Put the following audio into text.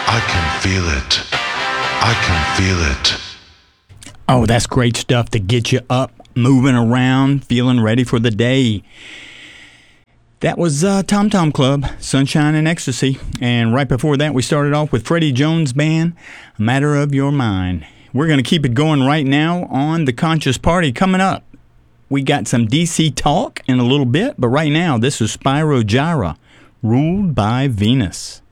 I can feel it. I can feel it. Oh, that's great stuff to get you up, moving around, feeling ready for the day. That was Tom Tom Club, Sunshine and Ecstasy. And right before that, we started off with Freddie Jones Band, A Matter of Your Mind. We're going to keep it going right now on The Conscious Party. Coming up, we got some DC talk in a little bit, but right now, this is Spyro Gyra, Ruled by Venus.